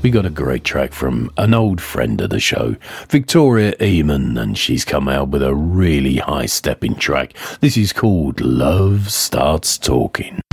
we got a great track from an old friend of the show, Victoria Eamon, and she's come out with a really high-stepping track. This is called Love Starts Talking.